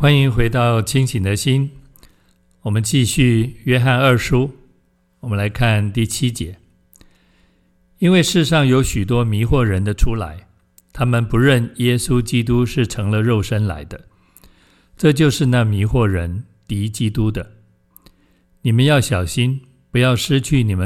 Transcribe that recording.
欢迎回到清醒的心，我们继续约翰二书，我们来看第7节。因为世上有许多迷惑人的出来，他们不认耶稣基督是成了肉身来的，这就是那迷惑人敌基督的。你们要小心，不要失去你们